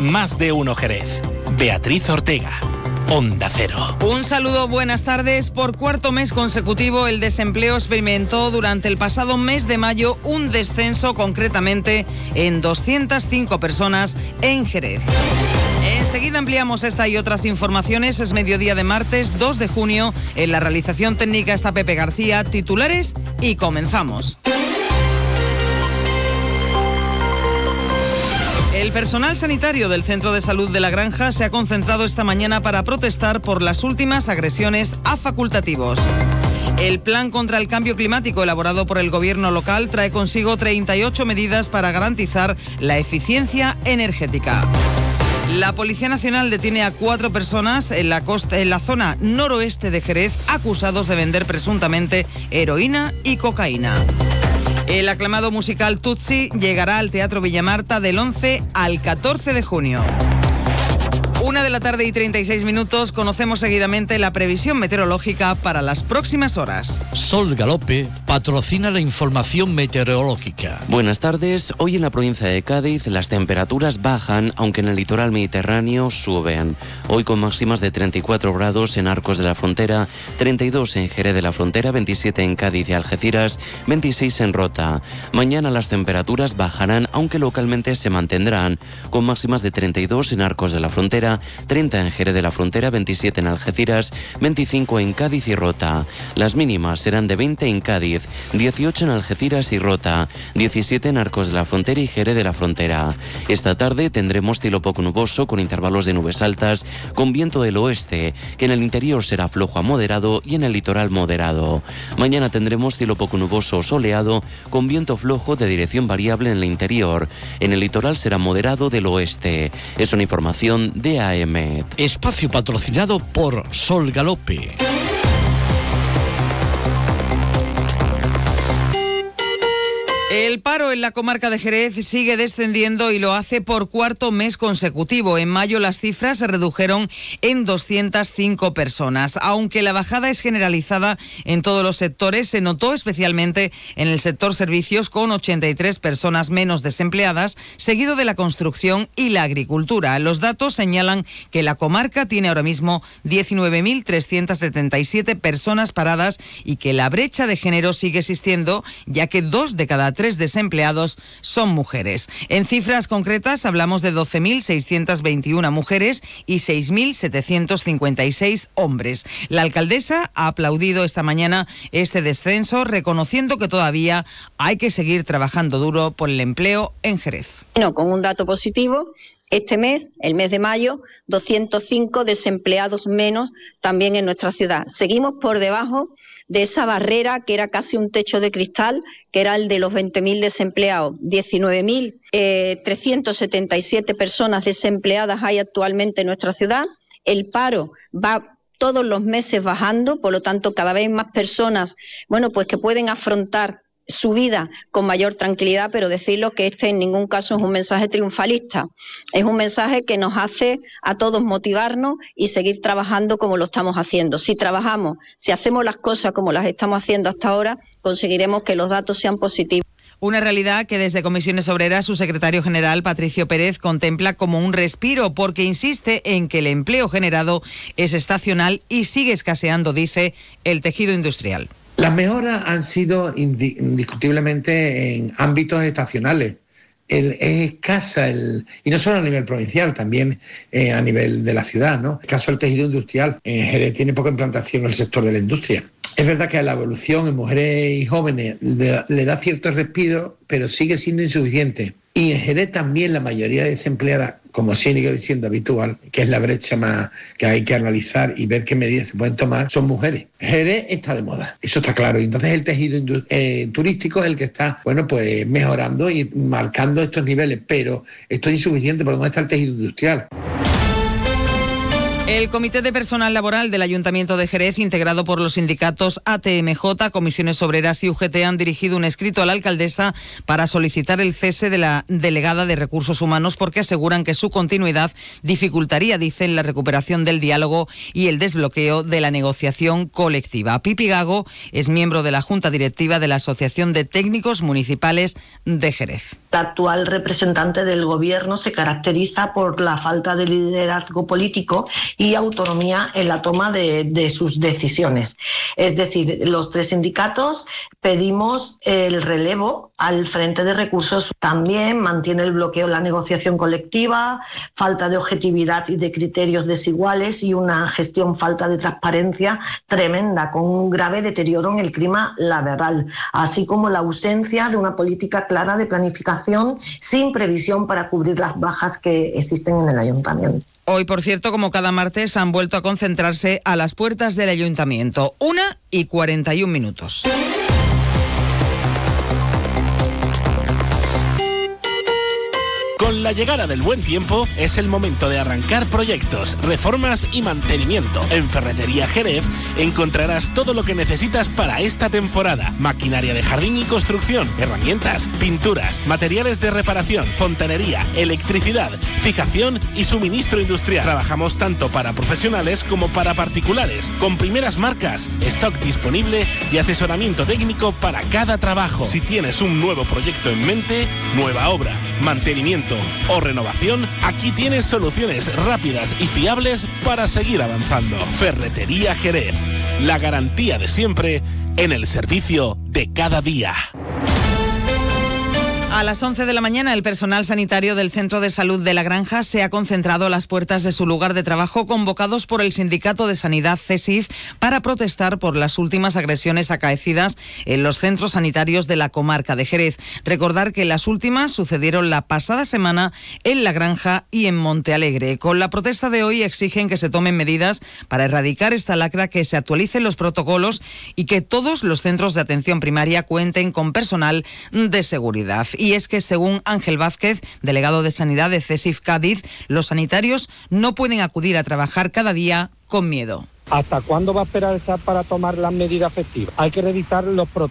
Más de uno Jerez. Beatriz Ortega. Onda Cero. Un saludo, buenas tardes. Por cuarto mes consecutivo, el desempleo experimentó durante el pasado mes de mayo un descenso, concretamente en 205 personas en Jerez. Enseguida ampliamos esta y otras informaciones. Es mediodía de martes 2 de junio. En la realización técnica está Pepe García. Titulares y comenzamos. El personal sanitario del Centro de Salud de La Granja se ha concentrado esta mañana para protestar por las últimas agresiones a facultativos. El plan contra el cambio climático elaborado por el gobierno local trae consigo 38 medidas para garantizar la eficiencia energética. La Policía Nacional detiene a 4 personas en la zona noroeste de Jerez, acusados de vender presuntamente heroína y cocaína. El aclamado musical Tutsi llegará al Teatro Villamarta del 11 al 14 de junio. 1:36 p.m, conocemos seguidamente la previsión meteorológica para las próximas horas. Sol Galope patrocina la información meteorológica. Buenas tardes. Hoy en la provincia de Cádiz las temperaturas bajan, aunque en el litoral mediterráneo suben. Hoy con máximas de 34 grados en Arcos de la Frontera, 32 en Jerez de la Frontera, 27 en Cádiz y Algeciras, 26 en Rota. Mañana las temperaturas bajarán, aunque localmente se mantendrán, con máximas de 32 en Arcos de la Frontera, 30 en Jerez de la Frontera, 27 en Algeciras, 25 en Cádiz y Rota. Las mínimas serán de 20 en Cádiz, 18 en Algeciras y Rota, 17 en Arcos de la Frontera y Jerez de la Frontera. Esta tarde tendremos cielo poco nuboso con intervalos de nubes altas, con viento del oeste, que en el interior será flojo a moderado y en el litoral moderado. Mañana tendremos cielo poco nuboso o soleado, con viento flojo de dirección variable en el interior. En el litoral será moderado del oeste. Es una información de AEMET. Espacio patrocinado por Sol Galope. El paro en la comarca de Jerez sigue descendiendo y lo hace por cuarto mes consecutivo. En mayo las cifras se redujeron en 205 personas. Aunque la bajada es generalizada en todos los sectores, se notó especialmente en el sector servicios, con 83 personas menos desempleadas, seguido de la construcción y la agricultura. Los datos señalan que la comarca tiene ahora mismo 19.377 personas paradas y que la brecha de género sigue existiendo, ya que 2 de cada 3 desempleados son mujeres. En cifras concretas hablamos de 12.621 mujeres y 6.756 hombres. La alcaldesa ha aplaudido esta mañana este descenso, reconociendo que todavía hay que seguir trabajando duro por el empleo en Jerez. Bueno, con un dato positivo. Este mes, el mes de mayo, 205 desempleados menos también en nuestra ciudad. Seguimos por debajo de esa barrera que era casi un techo de cristal, que era el de los 20.000 desempleados. 19.377 personas desempleadas hay actualmente en nuestra ciudad. El paro va todos los meses bajando, por lo tanto cada vez más personas, pues que pueden afrontar su vida con mayor tranquilidad, pero decirlo que este en ningún caso es un mensaje triunfalista, es un mensaje que nos hace a todos motivarnos y seguir trabajando como lo estamos haciendo. Si trabajamos, si hacemos las cosas como las estamos haciendo hasta ahora, conseguiremos que los datos sean positivos. Una realidad que desde Comisiones Obreras su secretario general, Patricio Pérez, contempla como un respiro, porque insiste en que el empleo generado es estacional y sigue escaseando, dice, el tejido industrial. Las mejoras han sido indiscutiblemente en ámbitos estacionales. Es escasa, y no solo a nivel provincial, también a nivel de la ciudad, ¿no? El caso del tejido industrial. En Jerez tiene poca implantación el sector de la industria. Es verdad que a la evolución en mujeres y jóvenes le da cierto respiro, pero sigue siendo insuficiente. Y en Jerez también la mayoría de desempleadas, como sigue siendo habitual, que es la brecha más que hay que analizar y ver qué medidas se pueden tomar, son mujeres. Jerez está de moda, eso está claro. Y entonces el tejido turístico es el que está, mejorando y marcando estos niveles, pero esto es insuficiente porque no está el tejido industrial. El Comité de Personal Laboral del Ayuntamiento de Jerez, integrado por los sindicatos ATMJ, Comisiones Obreras y UGT, han dirigido un escrito a la alcaldesa para solicitar el cese de la delegada de Recursos Humanos porque aseguran que su continuidad dificultaría, dicen, la recuperación del diálogo y el desbloqueo de la negociación colectiva. Pipi Gago es miembro de la Junta Directiva de la Asociación de Técnicos Municipales de Jerez. La actual representante del Gobierno se caracteriza por la falta de liderazgo político y autonomía en la toma de sus decisiones. Es decir, los tres sindicatos pedimos el relevo al frente de recursos. También mantiene el bloqueo en la negociación colectiva, falta de objetividad y de criterios desiguales y una gestión falta de transparencia tremenda, con un grave deterioro en el clima laboral, así como la ausencia de una política clara de planificación sin previsión para cubrir las bajas que existen en el ayuntamiento. Hoy, por cierto, como cada martes, han vuelto a concentrarse a las puertas del ayuntamiento. 1:41. Con la llegada del buen tiempo es el momento de arrancar proyectos, reformas y mantenimiento. En Ferretería Jerez encontrarás todo lo que necesitas para esta temporada. Maquinaria de jardín y construcción, herramientas, pinturas, materiales de reparación, fontanería, electricidad, fijación y suministro industrial. Trabajamos tanto para profesionales como para particulares, con primeras marcas, stock disponible y asesoramiento técnico para cada trabajo. Si tienes un nuevo proyecto en mente, nueva obra, mantenimiento o renovación, aquí tienes soluciones rápidas y fiables para seguir avanzando. Ferretería Jerez, la garantía de siempre en el servicio de cada día. A las 11 de la mañana, el personal sanitario del Centro de Salud de La Granja se ha concentrado a las puertas de su lugar de trabajo, convocados por el Sindicato de Sanidad CESIF para protestar por las últimas agresiones acaecidas en los centros sanitarios de la comarca de Jerez. Recordar que las últimas sucedieron la pasada semana en La Granja y en Montealegre. Con la protesta de hoy exigen que se tomen medidas para erradicar esta lacra, que se actualicen los protocolos y que todos los centros de atención primaria cuenten con personal de seguridad. Y es que, según Ángel Vázquez, delegado de Sanidad de CESIF Cádiz, los sanitarios no pueden acudir a trabajar cada día con miedo. ¿Hasta cuándo va a esperar el SAT para tomar las medidas efectivas? Hay que revisar los protocolos